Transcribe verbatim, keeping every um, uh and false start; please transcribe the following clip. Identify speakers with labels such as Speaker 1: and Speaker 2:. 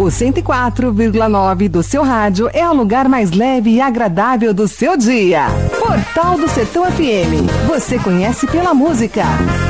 Speaker 1: O cento e quatro vírgula nove do seu rádio é o lugar mais leve e agradável do seu dia. Portal do Sertão F M. Você conhece pela música.